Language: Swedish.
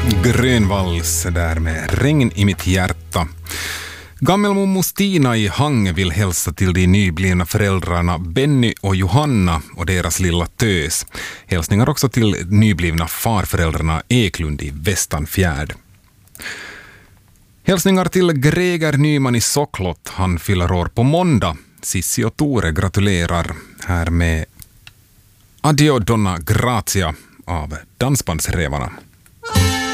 Grönvalls där med Regn i mitt hjärta. Gammelmommo Stina i Hangö vill hälsa till de nyblivna föräldrarna Benny och Johanna och deras lilla tös. Hälsningar också till nyblivna farföräldrarna Eklund i Västanfjärd. Hälsningar till Greger Nyman i Socklott. Han fyller år på måndag. Sissi och Tore gratulerar här med Addio Donna Grazia av Dansbandsrävarna.